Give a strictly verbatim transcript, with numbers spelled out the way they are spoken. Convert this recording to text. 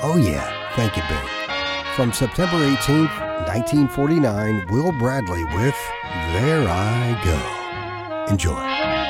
Oh yeah, thank you, Ben. From September eighteenth, nineteen forty-nine, Will Bradley with There I Go. Enjoy.